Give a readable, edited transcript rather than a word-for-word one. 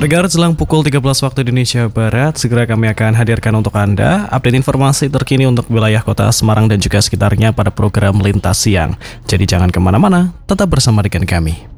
Pendengar, jelang pukul 13 waktu Indonesia Barat, segera kami akan hadirkan untuk Anda update informasi terkini untuk wilayah kota Semarang dan juga sekitarnya pada program Lintas Siang. Jadi jangan kemana-mana, tetap bersama dengan kami.